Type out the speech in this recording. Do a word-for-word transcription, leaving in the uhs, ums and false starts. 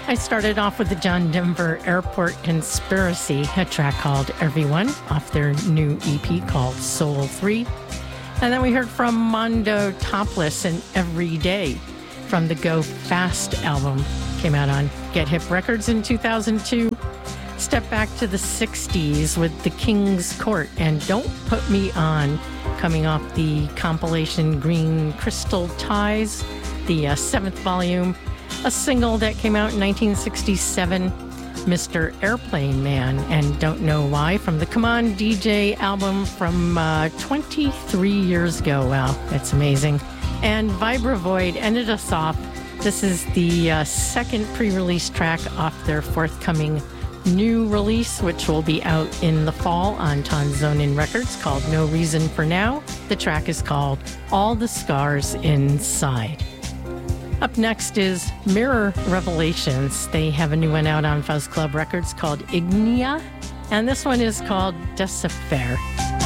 I started off with the John Denver Airport Conspiracy, a track called Everyone, off their new E P called Soul three. And then we heard from Mondo Topless and Every Day from the Go Fast album. Came out on Get Hip Records in two thousand two. Step back to the sixties with The King's Court and Don't Put Me On, coming off the compilation Green Crystal Ties, the uh, seventh volume. A single that came out in nineteen sixty-seven, Mister Airplane Man, and Don't Know Why, from the Come On D J album from uh, twenty-three years ago. Wow, that's amazing. And Vibravoid ended us off. This is the uh, second pre-release track off their forthcoming new release, which will be out in the fall on Tonzonin Records, called No Reason for Now. The track is called All the Scars Inside. Up next is Mirror Revelations. They have a new one out on Fuzz Club Records called Ignia, and this one is called Decifer.